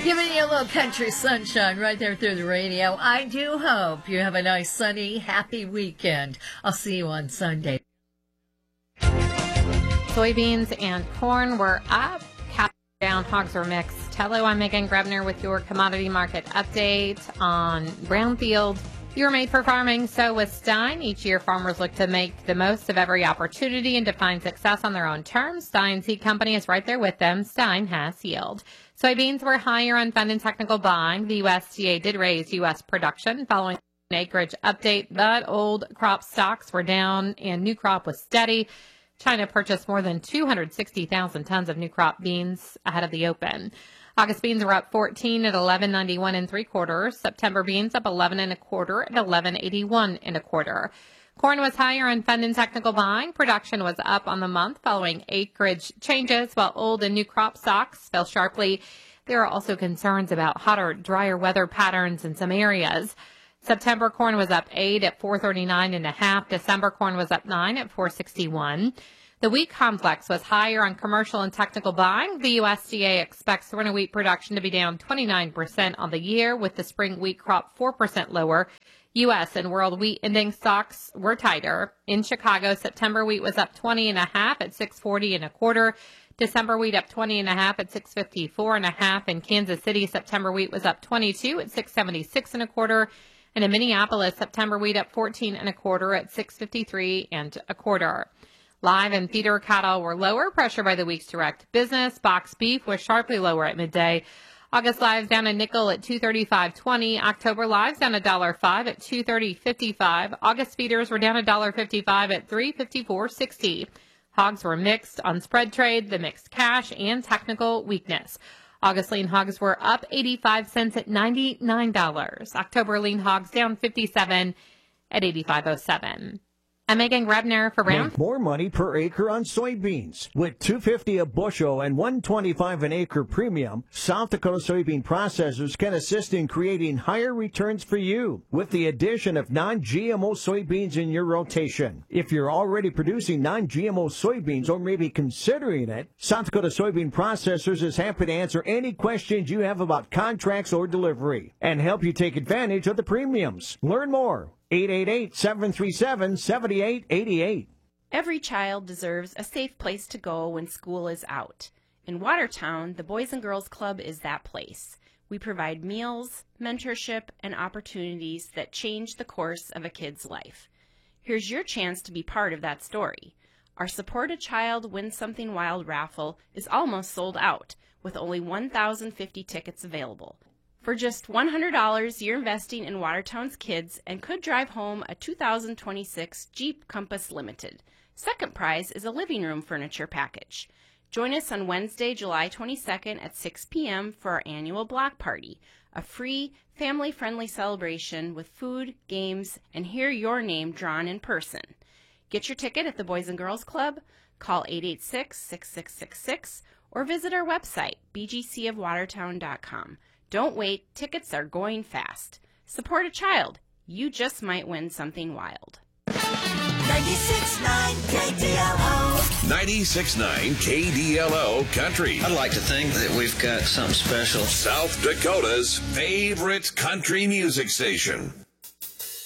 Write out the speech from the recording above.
Giving you a little country sunshine right there through the radio. I do hope you have a nice, sunny, happy weekend. I'll see you on Sunday. Soybeans and corn were up. Cattle down, hogs were mixed. Hello, I'm Megan Grebner with your commodity market update on Brownfield. You're made for farming, so with Stein. Each year, farmers look to make the most of every opportunity and define success on their own terms. Stein Seed Company is right there with them. Stein has yield. Soybeans were higher on fund and technical buying. The USDA did raise U.S. production following an acreage update, but old crop stocks were down and new crop was steady. China purchased more than 260,000 tons of new crop beans ahead of the open. August beans were up 14 at 11.91 3/4. September beans up 11 1/4 at 11.81 1/4. Corn was higher on fund and technical buying. Production was up on the month following acreage changes, while old and new crop stocks fell sharply. There are also concerns about hotter, drier weather patterns in some areas. September corn was up 8 at 439.5. December corn was up 9 at 461. The wheat complex was higher on commercial and technical buying. The USDA expects winter wheat production to be down 29% on the year, with the spring wheat crop 4% lower. U.S. and world wheat ending stocks were tighter. In Chicago, September wheat was up 20.5 at 640 1/4. December wheat up 20.5 at 654 1/2. In Kansas City, September wheat was up 22 at 676 1/4. And in Minneapolis, September wheat up 14 1/4 at 653 1/4. Live and feeder cattle were lower, pressured by the week's direct business. Box beef was sharply lower at midday. August lives down a nickel at $235.20. October lives down $1.05 at $230.55. August feeders were down $1.55 at $354.60. Hogs were mixed on spread trade, the mixed cash, and technical weakness. August lean hogs were up 85 cents at $99. October lean hogs down 57 at $85.07. I'm Megan Grebner for Brown. Make more money per acre on soybeans. With $2.50 a bushel and $1.25 an acre premium, South Dakota soybean processors can assist in creating higher returns for you with the addition of non-GMO soybeans in your rotation. If you're already producing non-GMO soybeans or maybe considering it, South Dakota soybean processors is happy to answer any questions you have about contracts or delivery and help you take advantage of the premiums. Learn more. 888-737-7888. Every child deserves a safe place to go when school is out. In Watertown, the Boys and Girls Club is that place. We provide meals, mentorship, and opportunities that change the course of a kid's life. Here's your chance to be part of that story. Our Support a Child Win Something Wild raffle is almost sold out, with only 1,050 tickets available. For just $100, you're investing in Watertown's kids and could drive home a 2026 Jeep Compass Limited. Second prize is a living room furniture package. Join us on Wednesday, July 22nd at 6 p.m. for our annual block party, a free, family-friendly celebration with food, games, and hear your name drawn in person. Get your ticket at the Boys and Girls Club, call 886-6666, or visit our website, bgcofwatertown.com. Don't wait, tickets are going fast. Support a child. You just might win something wild. 96.9 KDLO. 96.9 KDLO Country. I'd like to think that we've got something special. South Dakota's favorite country music station.